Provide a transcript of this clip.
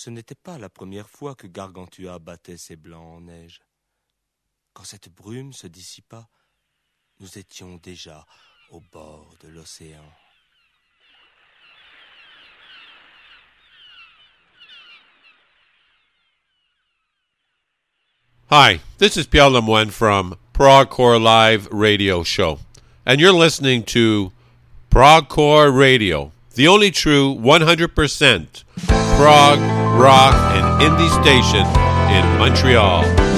ce n'était pas la première fois que Gargantua battait ses blancs en neige. Quand cette brume se dissipa, nous étions déjà au bord de l'océan. Hi, this is Pierre Lemoine from ProgCore Live Radio Show, and you're listening to ProgCore Radio, the only true 100% prog, rock, and indie station in Montreal.